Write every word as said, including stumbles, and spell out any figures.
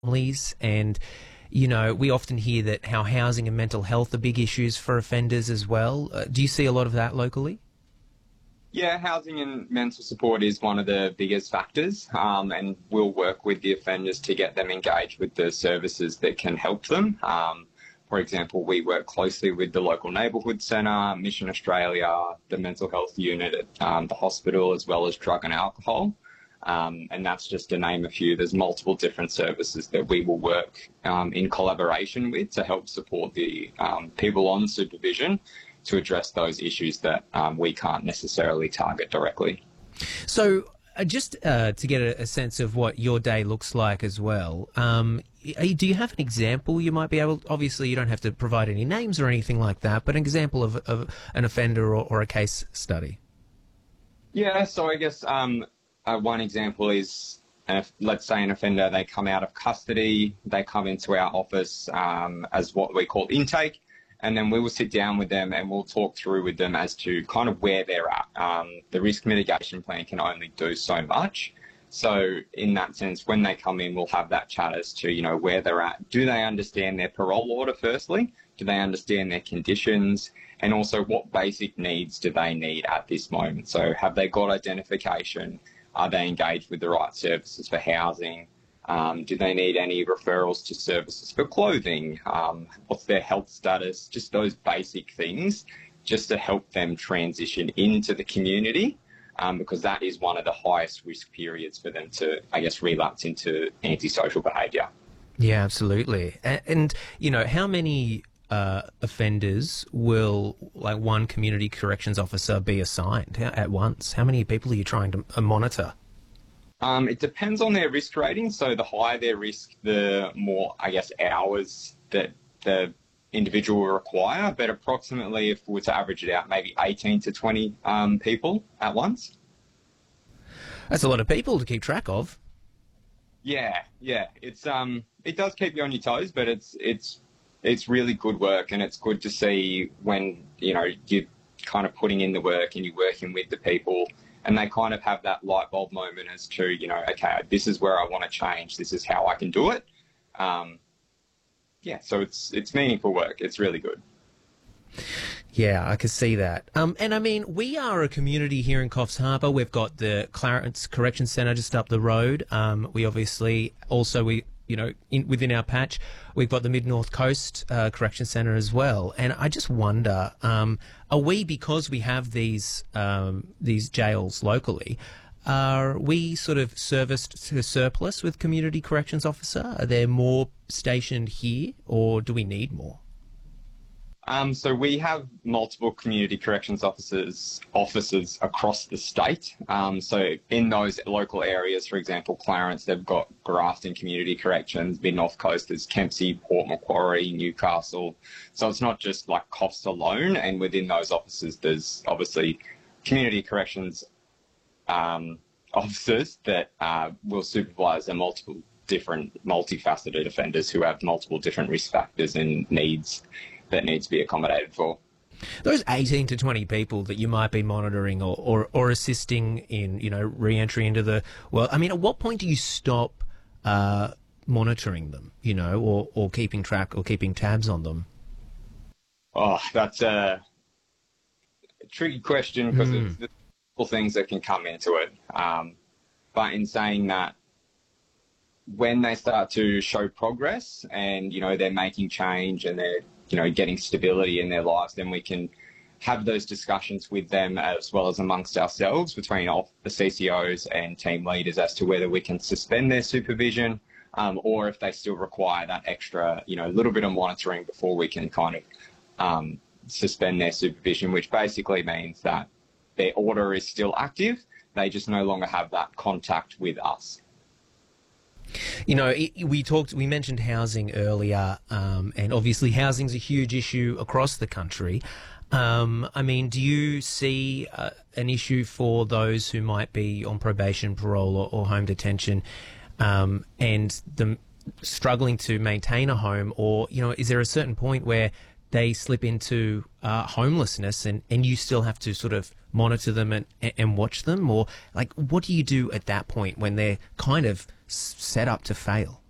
families, and you know, we often hear that how housing and mental health are big issues for offenders as well. Uh, do you see a lot of that locally? Yeah, housing and mental support is one of the biggest factors, um, and we'll work with the offenders to get them engaged with the services that can help them. Um, for example, we work closely with the local neighbourhood centre, Mission Australia, the mental health unit at um, the hospital, as well as drug and alcohol. Um, and that's just to name a few. There's multiple different services that we will work um, in collaboration with to help support the um, people on supervision to address those issues that um, we can't necessarily target directly. So uh, just uh, to get a, a sense of what your day looks like as well, um, do you have an example you might be able, obviously you don't have to provide any names or anything like that, but an example of, of an offender or, or a case study? Yeah, so I guess um, uh, one example is, uh, let's say an offender, they come out of custody, they come into our office um, as what we call intake, and then we will sit down with them and we'll talk through with them as to kind of where they're at. Um, the risk mitigation plan can only do so much. So in that sense, when they come in, we'll have that chat as to, you know, where they're at. Do they understand their parole order firstly? Do they understand their conditions? And also what basic needs do they need at this moment? So have they got identification? Are they engaged with the right services for housing? Um, do they need any referrals to services for clothing? Um, what's their health status? Just those basic things just to help them transition into the community, um, because that is one of the highest risk periods for them to, I guess, relapse into antisocial behaviour. Yeah, absolutely. And, and, you know, how many uh, offenders will, like, one community corrections officer be assigned at once? How many people are you trying to uh, monitor? Um, it depends on their risk rating. So the higher their risk, the more, I guess, hours that the individual will require. But approximately, if we were to average it out, maybe eighteen to twenty um, people at once. That's a lot of people to keep track of. Yeah, yeah. It's um, it does keep you on your toes, but it's it's it's really good work, and it's good to see when, you know, you're kind of putting in the work and you're working with the people, and they kind of have that light bulb moment as to, you know, okay, this is where I want to change. This is how I can do it. Um, yeah, so it's it's meaningful work. It's really good. Yeah, I can see that. Um, and I mean, we are a community here in Coffs Harbour. We've got the Clarence Correction Centre just up the road. Um, we obviously also, we you know, in, within our patch, we've got the Mid North Coast uh, Correction Centre as well. And I just wonder, um, are we, because we have these um, these jails locally, are we sort of serviced to surplus with Community Corrections Officer? Are there more stationed here, or do we need more? Um, so we have multiple community corrections officers offices across the state. Um, so in those local areas, for example, Clarence, they've got Grafton Community Corrections, Mid North Coast, there's Kempsey, Port Macquarie, Newcastle. So it's not just like Coffs alone, and within those offices there's obviously community corrections um, officers that uh, will supervise the multiple different multifaceted offenders who have multiple different risk factors and needs that needs to be accommodated for. Those eighteen to twenty people that you might be monitoring or, or, or assisting in, you know, re-entry into the well, I mean, at what point do you stop uh, monitoring them, you know, or, or keeping track or keeping tabs on them? Oh, that's a tricky question because Mm. it's the simple things that can come into it. Um, but in saying that, when they start to show progress and, you know, they're making change and they're, you know, getting stability in their lives, then we can have those discussions with them as well as amongst ourselves between the C C Os and team leaders as to whether we can suspend their supervision um, or if they still require that extra, you know, little bit of monitoring before we can kind of um, suspend their supervision, which basically means that their order is still active. They just no longer have that contact with us. You know, we talked, we mentioned housing earlier, um, and obviously housing's a huge issue across the country. Um, I mean, do you see uh, an issue for those who might be on probation, parole, or, or home detention, um, and them struggling to maintain a home, or, you know, is there a certain point where they slip into uh, homelessness and, and you still have to sort of monitor them and, and watch them? Or, like, what do you do at that point when they're kind of set up to fail?